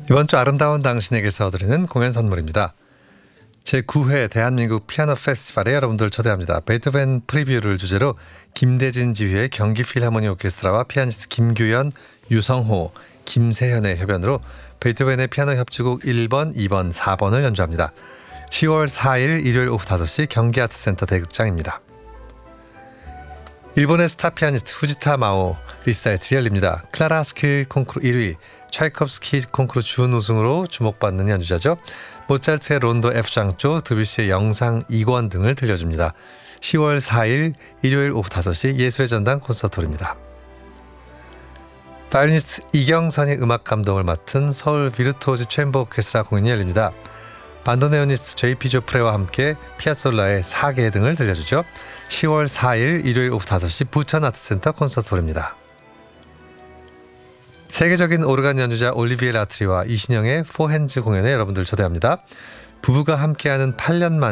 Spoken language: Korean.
이번 주 아름다운 당신에게서 드리는 공연 선물입니다. 제9회 대한민국 피아노 페스티벌에 여러분들 초대합니다. 베토벤 프리뷰를 주제로 김대진 지휘의 경기 필하모니 오케스트라와 피아니스트 김규현, 유성호, 김세현의 협연으로 베토벤의 피아노 협주곡 1번, 2번, 4번을 연주합니다. 10월 4일 일요일 오후 5시 경기아트센터 대극장입니다. 일본의 스타 피아니스트 후지타 마오 리사이틀이 열립니다. 클라라 스킬 콩쿠르 1위, 차이콥스키 콩쿠르 준우승으로 주목받는 연주자죠. 모차르트의 론도 F장조, 드뷔시의 영상 2권 등을 들려줍니다. 10월 4일 일요일 오후 5시 예술의 전당 콘서트홀입니다. 바이올리니스트 이경선이 음악 감독을 맡은 서울 비르투오즈 챔버 오케스트라 공연이 열립니다. 반도네오니스트 JP 조프레와 함께 피아솔라의 4개 등을 들려주죠. 10월 4일 일요일 오후 5시 부천아트센터 콘서트홀입니다. 세계적인 오르간 연주자 올리비에 라트리와 이신영의 포핸즈 공연에 여러분들 초대합니다. 부부가 함께하는 8년 만에